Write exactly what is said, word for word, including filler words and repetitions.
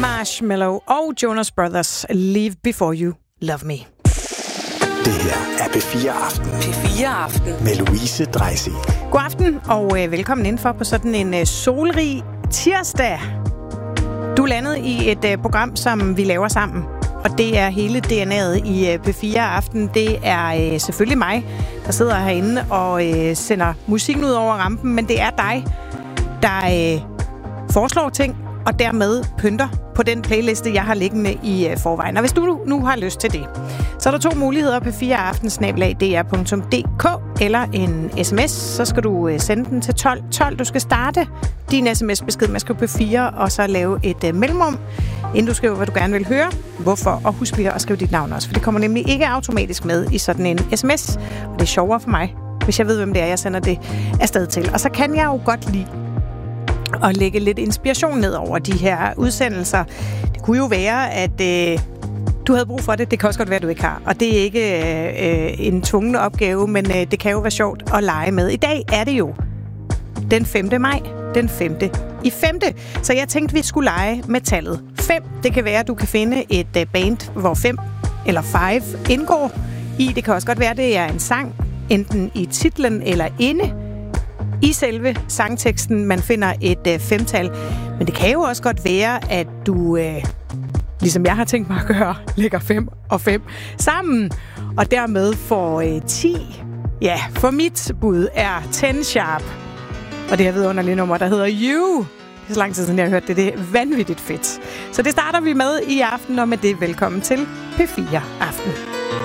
Marshmello og Jonas Brothers, Leave Before You Love Me. Det her er P fire Aften. P fire Aften. Med Louise Dreisig. God aften og øh, velkommen indenfor på sådan en øh, solrig tirsdag. Du er landet i et øh, program, som vi laver sammen. Og det er hele D N A'et i øh, P fire Aften. Det er øh, selvfølgelig mig, der sidder herinde og øh, sender musikken ud over rampen. Men det er dig, der øh, foreslår ting og dermed pynter på den playliste, jeg har liggende i øh, forvejen. Og hvis du nu har lyst til det, så er der to muligheder på p fire aften snabel-a d r punktum d k eller en sms. Så skal du øh, sende den til tolv tolv. Du skal starte din sms-besked med at skrive P fire og så lave et øh, mellemrum, inden du skriver, hvad du gerne vil høre. Hvorfor? Og husk lige at skrive dit navn også, for det kommer nemlig ikke automatisk med i sådan en sms. Og det er sjovere for mig, hvis jeg ved, hvem det er, jeg sender det afsted til. Og så kan jeg jo godt lide og lægge lidt inspiration ned over de her udsendelser. Det kunne jo være, at øh, du havde brug for det. Det kan også godt være, at du ikke har. Og det er ikke øh, en tvungen opgave, men øh, det kan jo være sjovt at lege med. I dag er det jo den femte maj. Den femte i femte. Så jeg tænkte, vi skulle lege med tallet fem. Det kan være, at du kan finde et øh, band, hvor fem eller five indgår i. Det kan også godt være, at det er en sang, enten i titlen eller inde i selve sangteksten, man finder et øh, femtal. Men det kan jo også godt være, at du, øh, ligesom jeg har tænkt mig at gøre, lægger fem og fem sammen, og dermed får øh, ti. Ja, for mit bud er ti sharp. Og det her vidunderlige nummer, der hedder You. Det er så lang tid siden, jeg har hørt det. Det er vanvittigt fedt. Så det starter vi med i aften, og med det velkommen til P fire Aften.